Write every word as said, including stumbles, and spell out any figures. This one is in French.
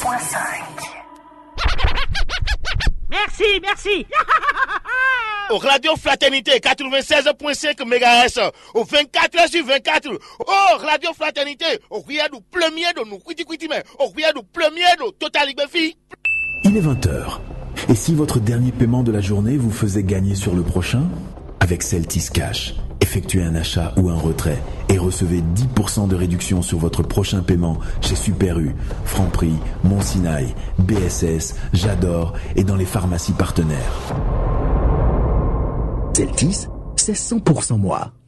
point cinq. Merci, merci. Au Radio Fraternité quatre-vingt-seize point cinq mégahertz, au vingt-quatre heures sur vingt-quatre. Oh, Radio Fraternité, au regarde du premier de nous, quiti quiti mais, au regarde du premier de Total Igbefi. Il est vingt heures. Et si votre dernier paiement de la journée vous faisait gagner sur le prochain? Avec Celtis Cash, effectuez un achat ou un retrait et recevez dix pour cent de réduction sur votre prochain paiement chez Super U, Franprix, Mont Sinaï, B S S, J'adore et dans les pharmacies partenaires. Celtis, c'est cent pour cent moi.